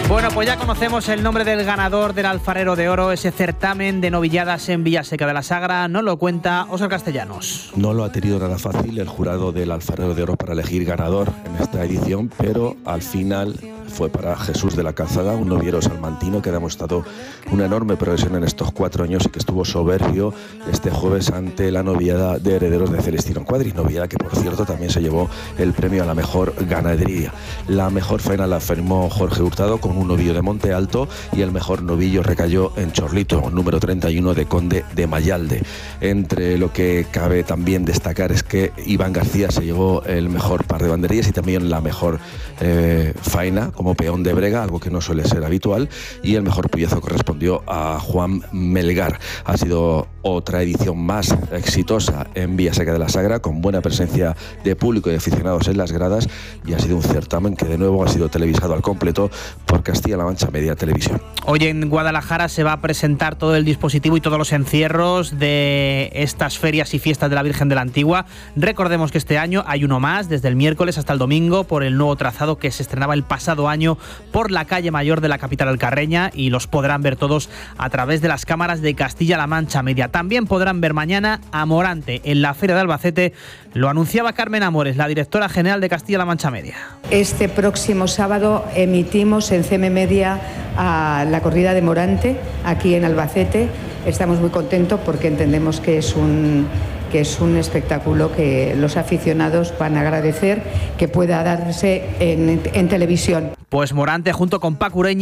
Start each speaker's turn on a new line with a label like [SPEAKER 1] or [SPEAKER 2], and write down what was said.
[SPEAKER 1] Bueno, pues ya conocemos el nombre del ganador del Alfarero de Oro, ese certamen de novilladas en Villaseca de la Sagra. Nos lo cuenta Óscar Castellanos.
[SPEAKER 2] No lo ha tenido nada fácil el jurado del Alfarero de Oro para elegir ganador en esta edición, pero al final fue para Jesús de la Calzada, un noviero salmantino que ha demostrado una enorme progresión en estos 4 años y que estuvo soberbio este jueves ante la noviada de Herederos de Celestino Cuadri, noviada que por cierto también se llevó el premio a la mejor ganadería. La mejor faena la firmó Jorge Hurtado con un novillo de Monte Alto y el mejor novillo recayó en Chorlito, número 31 de Conde de Mayalde. Entre lo que cabe también destacar es que Iván García se llevó el mejor par de banderillas y también la mejor faena como peón de brega, algo que no suele ser habitual, y el mejor pillazo correspondió a Juan Melgar. Ha sido otra edición más exitosa en Villaseca de la Sagra, con buena presencia de público y aficionados en las gradas, y ha sido un certamen que de nuevo ha sido televisado al completo por Castilla-La Mancha Media Televisión.
[SPEAKER 1] Hoy en Guadalajara se va a presentar todo el dispositivo y todos los encierros de estas ferias y fiestas de la Virgen de la Antigua. Recordemos que este año hay uno más, desde el miércoles hasta el domingo, por el nuevo trazado que se estrenaba el pasado año por la calle mayor de la capital alcarreña, y los podrán ver todos a través de las cámaras de Castilla-La Mancha Media. También podrán ver mañana a Morante en la Feria de Albacete. Lo anunciaba Carmen Amores, la directora general de Castilla-La Mancha Media.
[SPEAKER 3] Este próximo sábado emitimos en CM Media a la corrida de Morante aquí en Albacete. Estamos muy contentos porque entendemos que es un espectáculo que los aficionados van a agradecer que pueda darse en televisión.
[SPEAKER 1] Pues Morante junto con Paco Ureña